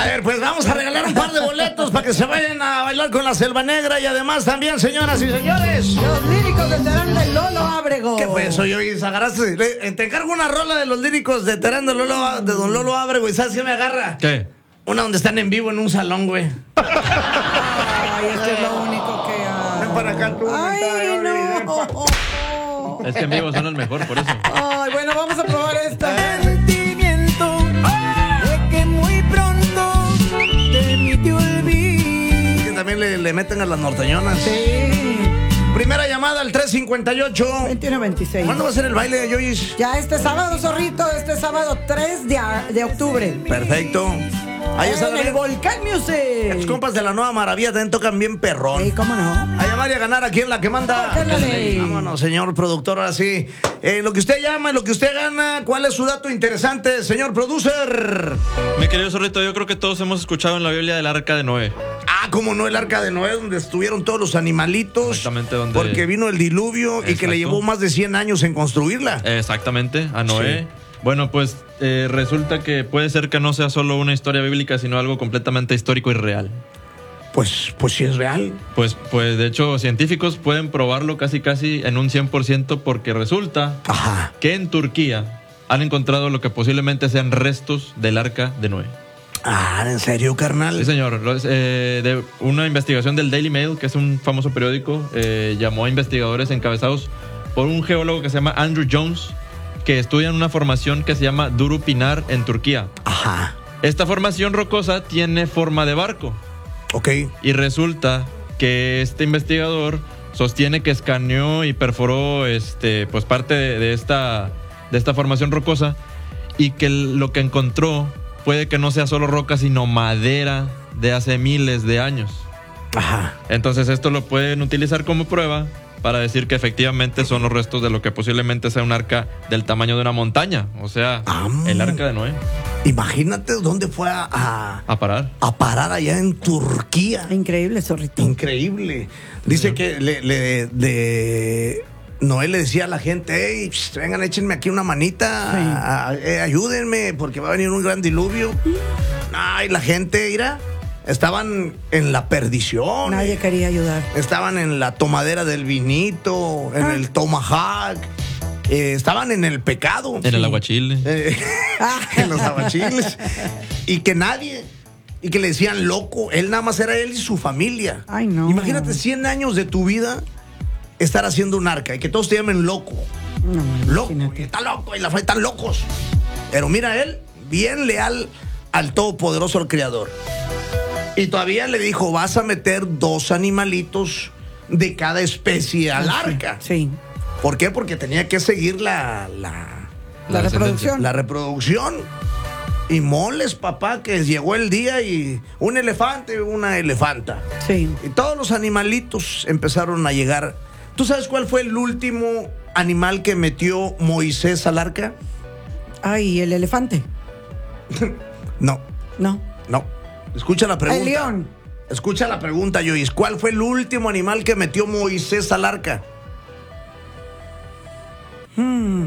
A ver, pues vamos a regalar un par de boletos para que se vayan a bailar con la Selva Negra y además también, señoras y señores, los líricos de Terán de Lolo Ábrego. ¿Qué fue eso, Yoyis? Agarraste. Te encargo una rola de los líricos de Terán de Don Lolo Ábrego. ¿Y sabes qué me agarra? ¿Qué? Una donde están en vivo en un salón, güey. Ay, esto es lo único que hay. Ven para acá tú. Ay, no. Es que en vivo son el mejor, por eso. Ay, bueno, vamos a probar esta. Sentimiento de que muy pronto de mí te olvidé. Que también le meten a las norteñonas. Sí. Primera llamada al 358. 21-26. ¿Cuándo va a ser el baile de Yoyis? Ya este sábado, zorrito, este sábado 3 de octubre. Perfecto. Ahí está En el Volcán Los Music. compas de la Nueva Maravilla también tocan bien perrón. Sí, ¿cómo no? A llamar y a ganar aquí en la que manda. Ándale. Vámonos, señor productor, ahora sí. Lo que usted llama, lo que usted gana, ¿cuál es su dato interesante, señor producer? Mi querido Zorrito, yo creo que todos hemos escuchado en la Biblia del Arca de Noé. Ah, como no, el Arca de Noé, donde estuvieron todos los animalitos. Exactamente, donde... Porque vino el diluvio y que le llevó más de 100 años en construirla. Exactamente, a Noé. Sí. Bueno, pues resulta que puede ser que no sea solo una historia bíblica, sino algo completamente histórico y real. Pues sí es real. Pues de hecho, científicos pueden probarlo casi en un 100% porque resulta Ajá. que en Turquía han encontrado lo que posiblemente sean restos del Arca de Noé. Ah, ¿en serio, carnal? Sí, señor. De una investigación del Daily Mail, que es un famoso periódico, llamó a investigadores encabezados por un geólogo que se llama Andrew Jones, que estudian una formación que se llama Duru Pinar en Turquía. Ajá. Esta formación rocosa tiene forma de barco. Ok. Y resulta que este investigador sostiene que escaneó y perforó pues parte de esta formación rocosa y que lo que encontró puede que no sea solo roca, sino madera de hace miles de años. Ajá. Entonces esto lo pueden utilizar como prueba para decir que efectivamente son los restos de lo que posiblemente sea un arca del tamaño de una montaña. O sea, el Arca de Noé. Imagínate dónde fue a parar. A parar allá en Turquía. Increíble, zorrito. Increíble. Dice que Noé le decía a la gente, hey, vengan, échenme aquí una manita, ayúdenme, porque va a venir un gran diluvio. Ay, la gente, mira, estaban en la perdición. Nadie quería ayudar. Estaban en la tomadera del vinito, en el tomahawk. Estaban en el pecado. En el aguachile. En los aguachiles. Y que nadie... Y que le decían loco. Él nada más era él y su familia. Ay, no. Imagínate 100 años de tu vida estar haciendo un arca y que todos te llamen loco. No, Loco. imagínate. Y está loco y la familia están locos. Pero mira, él bien leal al Todopoderoso, al Creador. Y todavía le dijo, vas a meter 2 animalitos de cada especie al arca. Sí. ¿Por qué? Porque tenía que seguir la reproducción. La reproducción. Y moles, papá, que llegó el día y un elefante, una elefanta. Sí. Y todos los animalitos empezaron a llegar. ¿Tú sabes cuál fue el último animal que metió Moisés al arca? Ay, el elefante. No. Escucha la pregunta. El león. Escucha la pregunta, Joyce. ¿Cuál fue el último animal que metió Moisés al arca?